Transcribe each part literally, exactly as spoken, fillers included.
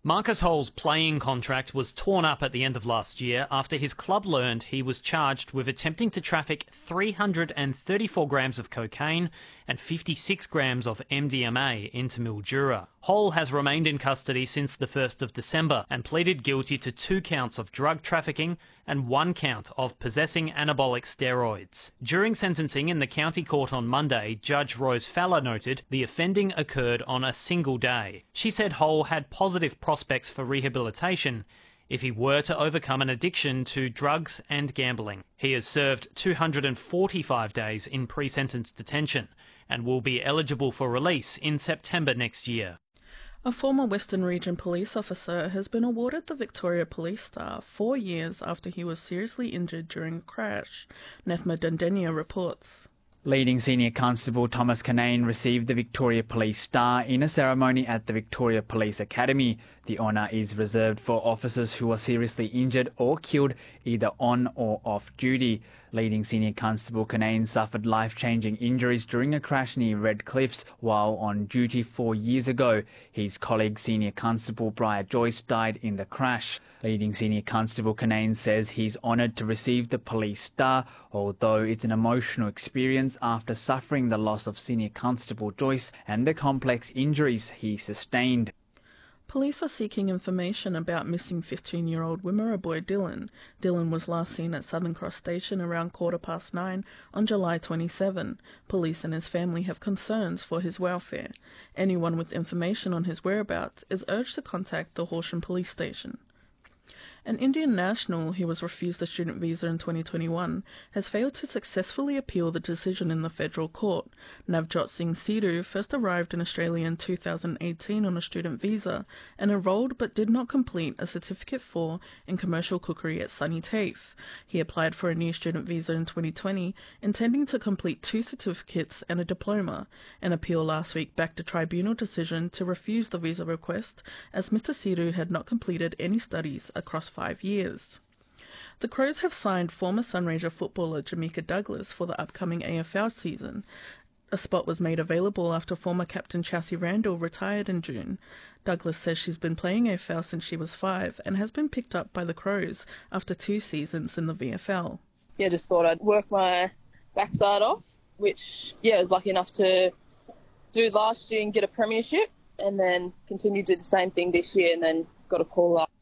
Marcus Hole's playing contract was torn up at the end of last year after his club learned he was charged with attempting to traffic three hundred thirty-four grams of cocaine and fifty-six grams of M D M A into Mildura. Hole has remained in custody since the first of December and pleaded guilty to two counts of drug trafficking and one count of possessing anabolic steroids. During sentencing in the county court on Monday, Judge Rose Fowler noted the offending occurred on a single day. She said Hole had positive prospects for rehabilitation if he were to overcome an addiction to drugs and gambling. He has served two hundred forty-five days in pre-sentence detention and will be eligible for release in September next year. A former Western Region police officer has been awarded the Victoria Police Star four years after he was seriously injured during a crash, Nethma Dundenia reports. Leading Senior Constable Thomas Canane received the Victoria Police Star in a ceremony at the Victoria Police Academy. The honour is reserved for officers who are seriously injured or killed either on or off duty. Leading Senior Constable Canane suffered life-changing injuries during a crash near Red Cliffs while on duty four years ago. His colleague Senior Constable Briar Joyce died in the crash. Leading Senior Constable Canane says he's honoured to receive the Police Star, although it's an emotional experience after suffering the loss of Senior Constable Joyce and the complex injuries he sustained. Police are seeking information about missing fifteen-year-old Wimmera boy Dylan. Dylan was last seen at Southern Cross Station around quarter past nine on July twenty-seventh. Police and his family have concerns for his welfare. Anyone with information on his whereabouts is urged to contact the Horsham Police Station. An Indian national who was refused a student visa in twenty twenty-one has failed to successfully appeal the decision in the federal court. Navjot Singh Sidhu first arrived in Australia in two thousand eighteen on a student visa and enrolled but did not complete a Certificate four in commercial cookery at SUNY TAFE. He applied for a new student visa in twenty twenty, intending to complete two certificates and a diploma. An appeal last week backed a tribunal decision to refuse the visa request as Mister Sidhu had not completed any studies across five years. The Crows have signed former Sunraysia footballer Jamaica Douglas for the upcoming A F L season. A spot was made available after former captain Chassie Randall retired in June. Douglas says she's been playing A F L since she was five and has been picked up by the Crows after two seasons in the V F L. Yeah, just thought I'd work my backside off, which, yeah, I was lucky enough to do last year and get a premiership, and then continue to do the same thing this year and then got a call up.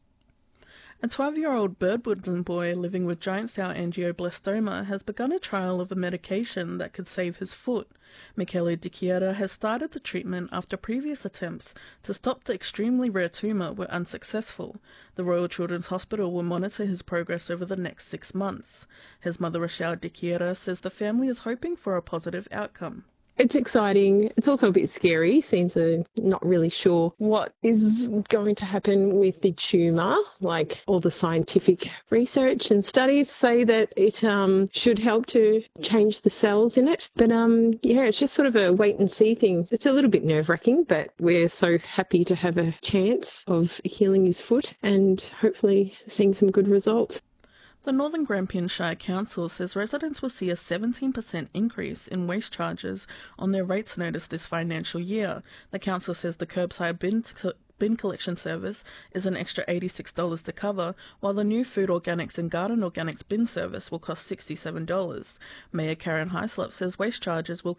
A twelve-year-old Birdwoodland boy living with giant cell angioblastoma has begun a trial of a medication that could save his foot. Michele Di Chiara has started the treatment after previous attempts to stop the extremely rare tumour were unsuccessful. The Royal Children's Hospital will monitor his progress over the next six months. His mother, Rochelle Di Chiara, says the family is hoping for a positive outcome. It's exciting. It's also a bit scary, since I'm not really sure what is going to happen with the tumour. Like, all the scientific research and studies say that it um, should help to change the cells in it. But um, yeah, it's just sort of a wait and see thing. It's a little bit nerve-wracking, but we're so happy to have a chance of healing his foot and hopefully seeing some good results. The Northern Grampian Shire Council says residents will see a seventeen percent increase in waste charges on their rates notice this financial year. The council says the curbside bin, bin collection service is an extra eighty-six dollars to cover, while the new food organics and garden organics bin service will cost sixty-seven dollars. Mayor Karen Hyslop says waste charges will